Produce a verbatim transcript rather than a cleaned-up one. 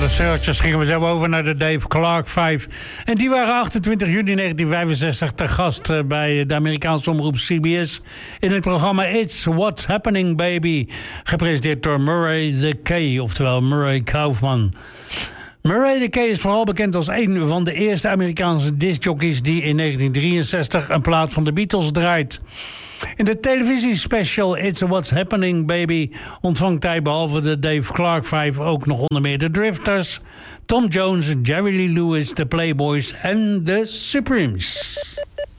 Searchers gingen we zo over naar de Dave Clark vijf. En die waren achtentwintig juni negentien vijfenzestig te gast bij de Amerikaanse omroep C B S in het programma It's What's Happening Baby, gepresenteerd door Murray the K, oftewel Murray Kaufman. Murray the K is vooral bekend als een van de eerste Amerikaanse discjockeys die in negentien drieënzestig een plaat van de Beatles draait. In de televisiespecial It's What's Happening Baby ontvangt hij behalve de Dave Clark vijf ook nog onder meer de Drifters, Tom Jones, Jerry Lee Lewis, de Playboys en de Supremes.